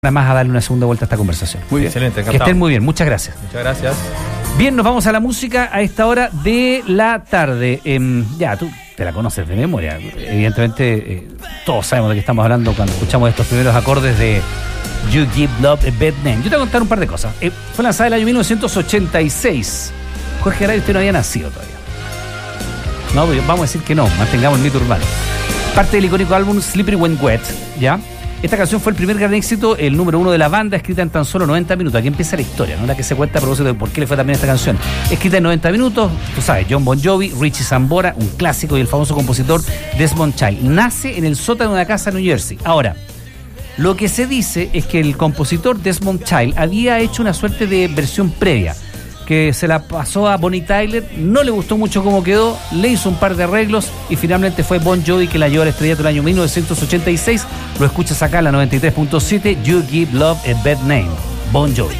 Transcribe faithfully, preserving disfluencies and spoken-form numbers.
más a darle una segunda vuelta a esta conversación. Muy bien, excelente, encantado. Que estén muy bien, muchas gracias. Muchas gracias. Bien, nos vamos a la música a esta hora de la tarde. Eh, ya, tú te la conoces de memoria. Evidentemente, eh, todos sabemos de qué estamos hablando cuando escuchamos estos primeros acordes de You Give Love a Bad Name. Yo te voy a contar un par de cosas. Eh, fue lanzada en el año mil novecientos ochenta y seis. Jorge Garay, usted no había nacido todavía. No, vamos a decir que no, mantengamos el mito urbano. Parte del icónico álbum Slippery When Wet, ¿ya? Esta canción fue el primer gran éxito, el número uno de la banda, escrita en tan solo noventa minutos. Aquí empieza la historia, ¿no? La que se cuenta a propósito de por qué le fue también esta canción. Escrita en noventa minutos, tú sabes, John Bon Jovi, Richie Sambora, un clásico, y el famoso compositor Desmond Child. Nace en el sótano de una casa en New Jersey. Ahora, lo que se dice es que el compositor Desmond Child había hecho una suerte de versión previa, que se la pasó a Bonnie Tyler, no le gustó mucho cómo quedó, le hizo un par de arreglos y finalmente fue Bon Jovi que la llevó al estrellato el año mil novecientos ochenta y seis. Lo escuchas acá en la noventa y tres punto siete, You Give Love a Bad Name, Bon Jovi.